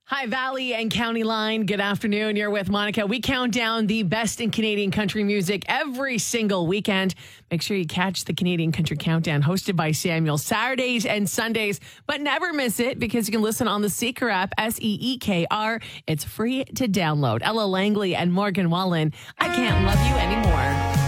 Hi, Valley and County Line. Good afternoon. You're with Monica. We count down the best in Canadian country music every single weekend. Make sure you catch the Canadian Country Countdown hosted by Samuel Saturdays and Sundays, but never miss it because you can listen on the Seeker app, Seekr. It's free to download. Ella Langley and Morgan Wallen, I Can't Love You Anymore.